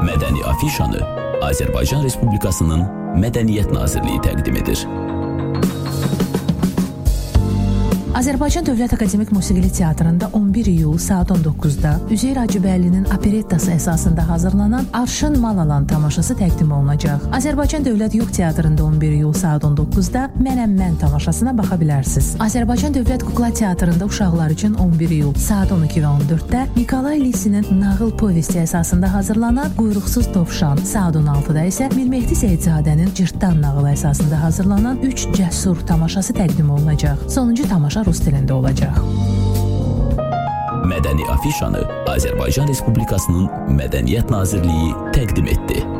Mədəni afişanı Azərbaycan Respublikasının Mədəniyyət Nazirliyi təqdim edir. Azərbaycan Dövlət Akademik Musiqili Teatrında 11 iyul saat 19-da Üzeyir Hacıbəylinin operettası əsasında hazırlanan Arşın Malalan tamaşası təqdim olunacaq. Azərbaycan Dövlət Yuğ Teatrında 11 iyul saat 19-da Mənəm Mən tamaşasına baxa bilərsiniz. Azərbaycan Dövlət Kukla Teatrında uşaqlar üçün 11 iyul saat 12 və 14-də Nikolay Lisinin nağıl povesti əsasında hazırlanan Quyruqsuz Dovşan, saat 16-da isə Mirmehdi Seyidzadənin Cırtdan nağılı əsasında hazırlanan 3 Cəsur tamaşası təqdim olunacaq. Sonuncu tamaşa rus dilində olacaq. Mədəni afişanı Azərbaycan Respublikasının Mədəniyyət Nazirliyi təqdim etdi.